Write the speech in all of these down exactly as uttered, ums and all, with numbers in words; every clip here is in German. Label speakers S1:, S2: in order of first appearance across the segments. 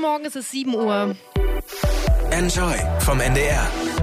S1: Morgen, es ist sieben Uhr.
S2: Enjoy vom N D R.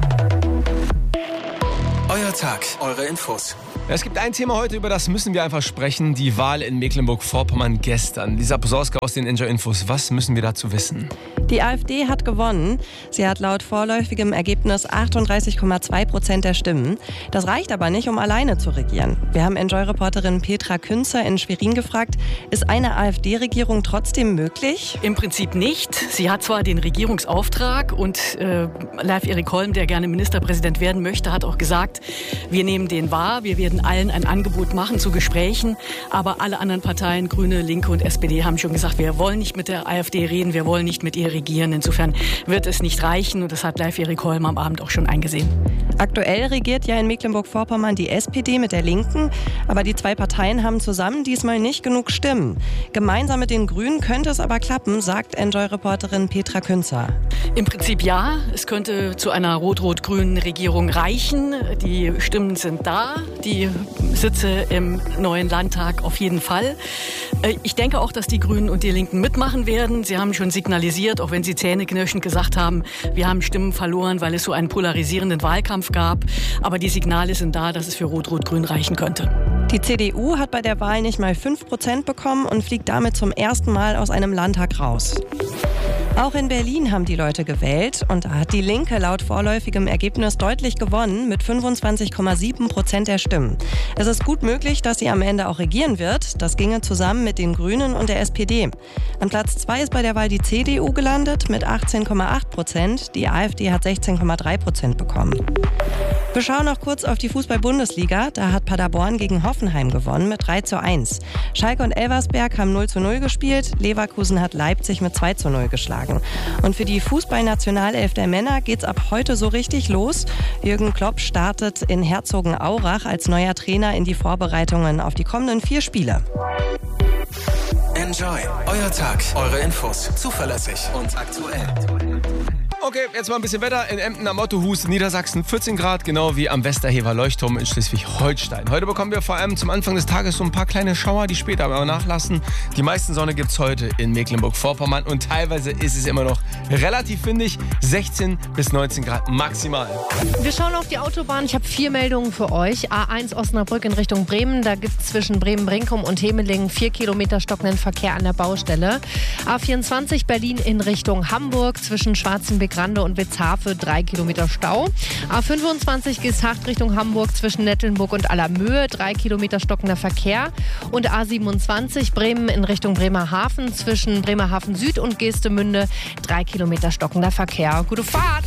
S2: Euer Tag, eure Infos.
S3: Es gibt ein Thema heute, über das müssen wir einfach sprechen. Die Wahl in Mecklenburg-Vorpommern gestern. Lisa Posorska aus den Enjoy Infos. Was müssen wir dazu wissen?
S4: Die AfD hat gewonnen. Sie hat laut vorläufigem Ergebnis achtunddreißig Komma zwei Prozent der Stimmen. Das reicht aber nicht, um alleine zu regieren. Wir haben Enjoy-Reporterin Petra Künzer in Schwerin gefragt, ist eine AfD-Regierung trotzdem möglich?
S5: Im Prinzip nicht. Sie hat zwar den Regierungsauftrag und äh, Leif Erik Holm, der gerne Ministerpräsident werden möchte, hat auch gesagt, wir nehmen den wahr, wir werden allen ein Angebot machen zu Gesprächen. Aber alle anderen Parteien, Grüne, Linke und S P D, haben schon gesagt, wir wollen nicht mit der AfD reden, wir wollen nicht mit ihr regieren. Insofern wird es nicht reichen und das hat Leif Erik Holm am Abend auch schon eingesehen.
S4: Aktuell regiert ja in Mecklenburg-Vorpommern die S P D mit der Linken, aber die zwei Parteien haben zusammen diesmal nicht genug Stimmen. Gemeinsam mit den Grünen könnte es aber klappen, sagt Enjoy-Reporterin Petra Künzer.
S5: Im Prinzip ja, es könnte zu einer rot-rot-grünen Regierung reichen. Die Stimmen sind da, die Sitze im neuen Landtag auf jeden Fall. Ich denke auch, dass die Grünen und die Linken mitmachen werden. Sie haben schon signalisiert, auch wenn sie zähneknirschend gesagt haben, wir haben Stimmen verloren, weil es so einen polarisierenden Wahlkampf gab. Aber die Signale sind da, dass es für Rot-Rot-Grün reichen könnte.
S4: Die C D U hat bei der Wahl nicht mal fünf Prozent bekommen und fliegt damit zum ersten Mal aus einem Landtag raus. Auch in Berlin haben die Leute gewählt und da hat die Linke laut vorläufigem Ergebnis deutlich gewonnen mit fünfundzwanzig Komma sieben Prozent der Stimmen. Es ist gut möglich, dass sie am Ende auch regieren wird. Das ginge zusammen mit den Grünen und der S P D. An Platz zwei ist bei der Wahl die C D U gelandet mit achtzehn Komma acht Prozent. Die AfD hat sechzehn Komma drei Prozent bekommen. Wir schauen noch kurz auf die Fußball-Bundesliga. Da hat Paderborn gegen Hoffenheim gewonnen mit drei zu eins. Schalke und Elversberg haben null zu null gespielt. Leverkusen hat Leipzig mit zwei zu null geschlagen. Und für die Fußballnationalelf der Männer geht's ab heute so richtig los. Jürgen Klopp startet in Herzogenaurach als neuer Trainer in die Vorbereitungen auf die kommenden vier Spiele.
S2: Enjoy, euer Tag, eure Infos. Zuverlässig und aktuell.
S3: Okay, jetzt mal ein bisschen Wetter. In Emden am Ottohus, Niedersachsen, vierzehn Grad, genau wie am Westerhever Leuchtturm in Schleswig-Holstein. Heute bekommen wir vor allem zum Anfang des Tages so ein paar kleine Schauer, die später aber nachlassen. Die meisten Sonne gibt's heute in Mecklenburg-Vorpommern und teilweise ist es immer noch relativ windig, sechzehn bis neunzehn Grad maximal.
S1: Wir schauen auf die Autobahn. Ich habe vier Meldungen für euch. A eins Osnabrück in Richtung Bremen. Da gibt es zwischen Bremen-Brinkum und Hemelingen vier Kilometer stockenden Verkehr an der Baustelle. A vierundzwanzig Berlin in Richtung Hamburg zwischen Schwarzenbeck Rande und Witzhafe drei Kilometer Stau. A fünfundzwanzig Geesthacht Richtung Hamburg zwischen Nettelnburg und Allermöhe drei Kilometer stockender Verkehr. Und A siebenundzwanzig Bremen in Richtung Bremerhaven zwischen Bremerhaven Süd und Geestemünde drei Kilometer stockender Verkehr. Gute Fahrt!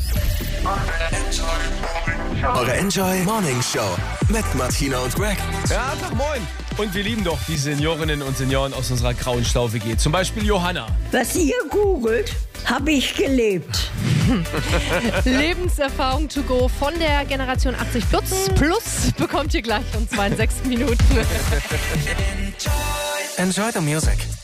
S2: Eure Enjoy Morning Show mit Martina und Greg.
S3: Ja, Tag, moin. Und wir lieben doch die Seniorinnen und Senioren aus unserer grauen Stau-W G. Zum Beispiel Johanna.
S6: Was ihr googelt, habe ich gelebt.
S1: Lebenserfahrung to go von der Generation achtzig plus, plus bekommt ihr gleich um zweiundsechzig Minuten.
S2: Enjoy the music.